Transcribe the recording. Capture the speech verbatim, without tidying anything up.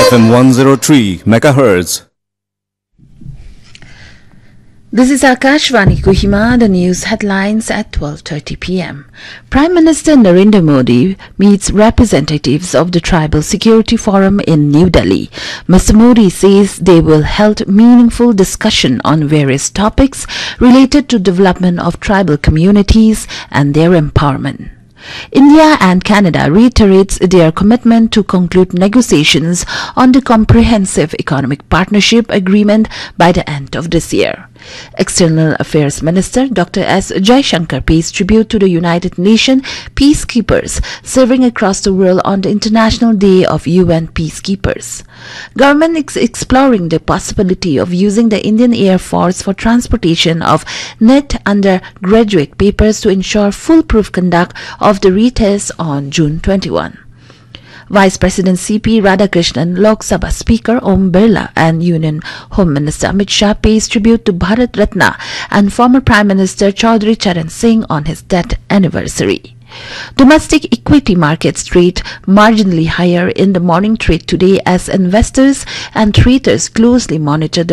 F M one oh three megahertz. This is Akashvani Kohima, the news headlines at twelve thirty p m Prime Minister Narendra Modi meets representatives of the Tribal Security Forum in New Delhi. Mister Modi says they will hold meaningful discussion on various topics related to development of tribal communities and their empowerment. India and Canada reiterates their commitment to conclude negotiations on the Comprehensive Economic Partnership Agreement by the end of this year. External Affairs Minister Doctor S. Jaishankar pays tribute to the United Nations peacekeepers serving across the world on the International Day of U N Peacekeepers. Government is exploring the possibility of using the Indian Air Force for transportation of NET undergraduate papers to ensure foolproof conduct of the retest on June twenty-first. Vice President C P Radhakrishnan, Lok Sabha Speaker Om Birla and Union Home Minister Amit Shah pays tribute to Bharat Ratna and former Prime Minister Chaudhry Charan Singh on his death anniversary. Domestic equity markets trade marginally higher in the morning trade today as investors and traders closely monitor the